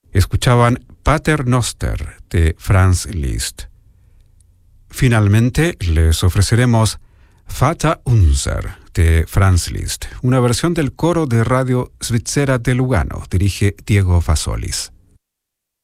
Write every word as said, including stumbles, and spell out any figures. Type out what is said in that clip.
Escuchaban Pater Noster de Franz Liszt. Finalmente les ofreceremos Vater Unser de Franz Liszt, una versión del coro de Radio Svizzera de Lugano, dirige Diego Fasolis.